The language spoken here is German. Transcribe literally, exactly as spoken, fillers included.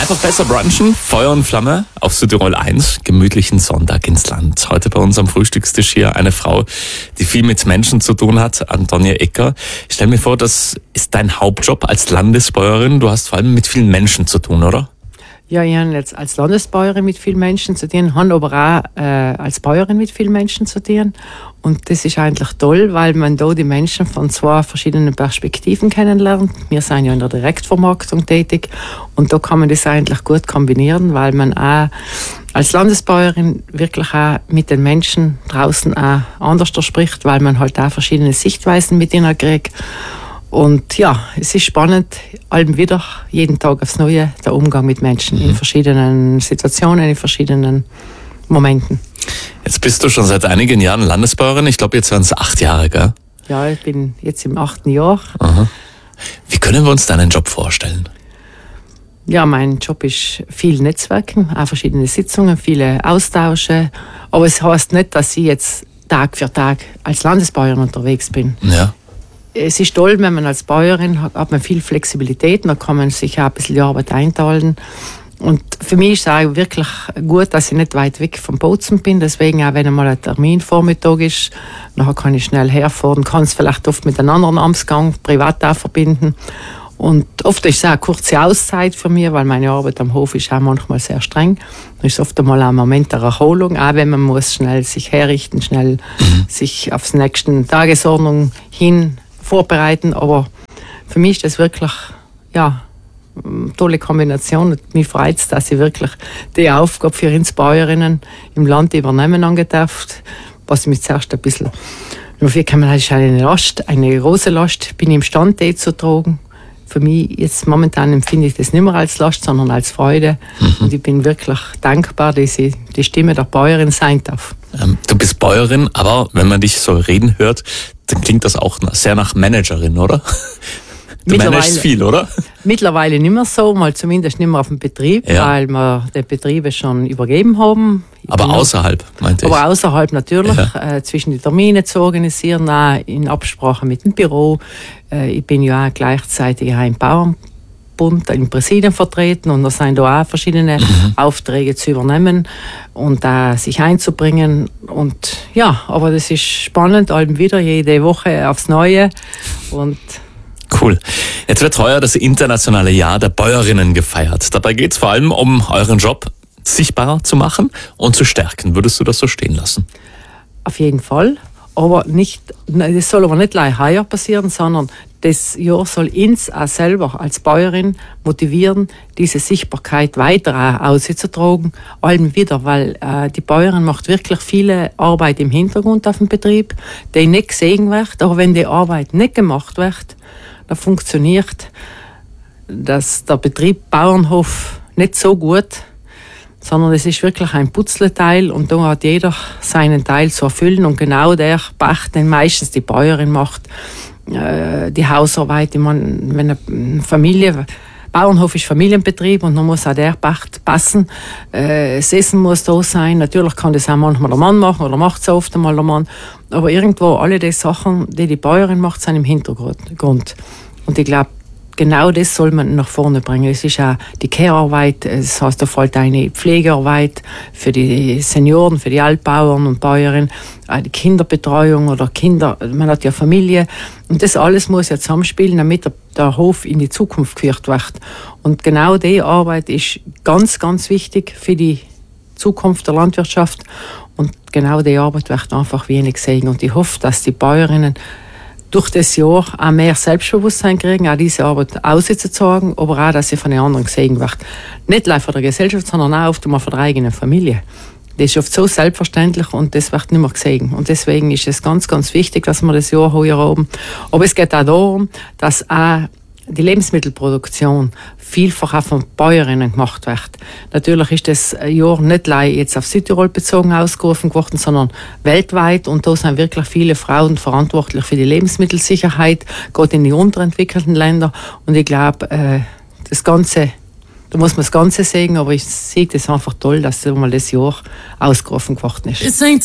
Einfach besser brunchen, Feuer und Flamme auf Südtirol eins, gemütlichen Sonntag ins Land. Heute bei uns am Frühstückstisch hier eine Frau, die viel mit Menschen zu tun hat, Antonia Ecker. Ich stell mir vor, das ist dein Hauptjob als Landesbäuerin. Du hast vor allem mit vielen Menschen zu tun, oder? Ja, ich habe jetzt als Landesbäuerin mit vielen Menschen zu tun, habe aber auch äh, als Bäuerin mit vielen Menschen zu tun. Und das ist eigentlich toll, weil man da die Menschen von zwei verschiedenen Perspektiven kennenlernt. Wir sind ja in der Direktvermarktung tätig und da kann man das eigentlich gut kombinieren, weil man auch als Landesbäuerin wirklich auch mit den Menschen draußen auch anders spricht, weil man halt auch verschiedene Sichtweisen mit ihnen kriegt. Und ja, es ist spannend, allem wieder, jeden Tag aufs Neue, der Umgang mit Menschen mhm. in verschiedenen Situationen, in verschiedenen Momenten. Jetzt bist du schon seit einigen Jahren Landesbäuerin. Ich glaube, jetzt waren es acht Jahre, gell? Ja, ich bin jetzt im achten Jahr. Aha. Wie können wir uns deinen Job vorstellen? Ja, mein Job ist viel Netzwerken, auch verschiedene Sitzungen, viele Austausche. Aber es heißt nicht, dass ich jetzt Tag für Tag als Landesbäuerin unterwegs bin. Ja. Es ist toll, wenn man als Bäuerin hat, hat man viel Flexibilität, da kann man sich auch ein bisschen die Arbeit einteilen. Und für mich ist es auch wirklich gut, dass ich nicht weit weg vom Bozen bin. Deswegen, auch wenn einmal ein Terminvormittag ist, dann kann ich schnell herfahren, kann es vielleicht oft mit einem anderen Amtsgang privat auch verbinden. Und oft ist es auch eine kurze Auszeit für mich, weil meine Arbeit am Hof ist auch manchmal sehr streng. Da ist oft einmal ein Moment der Erholung, auch wenn man muss schnell sich herrichten, schnell mhm. sich aufs nächste Tagesordnung hin vorbereiten, aber für mich ist das wirklich ja, eine tolle Kombination und mich freut es, dass ich wirklich die Aufgabe für uns Bäuerinnen im Land übernehmen angedarf, was mich zuerst ein bisschen nur viel kann man das ist eine Last, eine große Last, bin ich imstande, die zu tragen. Für mich jetzt momentan empfinde ich das nicht mehr als Last, sondern als Freude. Mhm. Und ich bin wirklich dankbar, dass ich die Stimme der Bäuerin sein darf. Ähm, du bist Bäuerin, aber wenn man dich so reden hört, dann klingt das auch sehr nach Managerin, oder? Du managst viel, oder? Mittlerweile nicht mehr so, mal zumindest nicht mehr auf dem Betrieb, ja. weil wir die Betriebe schon übergeben haben. Ich aber außerhalb, meinte ich. Aber außerhalb natürlich, ja. äh, zwischen die Termine zu organisieren, auch in Absprache mit dem Büro. Äh, ich bin ja auch gleichzeitig auch im Bauernbund, im Präsidium vertreten und da sind da auch verschiedene mhm. Aufträge zu übernehmen und da sich einzubringen. Und ja, aber das ist spannend, allem wieder, jede Woche aufs Neue und cool. Jetzt wird heuer das internationale Jahr der Bäuerinnen gefeiert. Dabei geht es vor allem um euren Job sichtbarer zu machen und zu stärken. Würdest du das so stehen lassen? Auf jeden Fall. Aber nicht, das soll aber nicht gleich heuer passieren, sondern das Jahr soll uns auch selber als Bäuerin motivieren, diese Sichtbarkeit weiter auszutragen. Allem wieder, weil äh, die Bäuerin macht wirklich viele Arbeit im Hintergrund auf dem Betrieb, die nicht gesehen wird. Aber wenn die Arbeit nicht gemacht wird, da funktioniert das, der Betrieb Bauernhof nicht so gut, sondern es ist wirklich ein Putzleteil und da hat jeder seinen Teil zu erfüllen und genau der Pacht, den meistens die Bäuerin macht, äh, die Hausarbeit. Ich meine, wenn eine Familie, Bauernhof ist Familienbetrieb und dann muss auch der Pacht passen, äh, das Essen muss da sein, natürlich kann das auch manchmal der Mann machen oder macht es oft einmal der Mann, aber irgendwo alle die Sachen, die die Bäuerin macht, sind im Hintergrund. Und ich glaube, genau das soll man nach vorne bringen. Es ist auch die Care-Arbeit, das heißt, da fällt eine Pflegearbeit für die Senioren, für die Altbauern und Bäuerinnen, die Kinderbetreuung oder Kinder, man hat ja Familie und das alles muss ja zusammenspielen, damit der, der Hof in die Zukunft geführt wird. Und genau die Arbeit ist ganz, ganz wichtig für die Zukunft der Landwirtschaft und genau die Arbeit wird einfach wenig gesehen und ich hoffe, dass die Bäuerinnen durch das Jahr auch mehr Selbstbewusstsein kriegen, auch diese Arbeit auszuzeigen, aber auch, dass sie von den anderen gesehen wird. Nicht nur von der Gesellschaft, sondern auch oft einmal von der eigenen Familie. Das ist oft so selbstverständlich und das wird nicht mehr gesehen. Und deswegen ist es ganz, ganz wichtig, dass wir das Jahr heuer haben. Aber es geht auch darum, dass auch die Lebensmittelproduktion vielfach auch von Bäuerinnen gemacht wird. Natürlich ist das Jahr nicht allein jetzt auf Südtirol bezogen ausgerufen worden, sondern weltweit. Und da sind wirklich viele Frauen verantwortlich für die Lebensmittelsicherheit, gerade in die unterentwickelten Länder. Und ich glaube, äh, das Ganze, da muss man das Ganze sehen, aber ich sehe das einfach toll, dass mal das Jahr ausgerufen worden ist.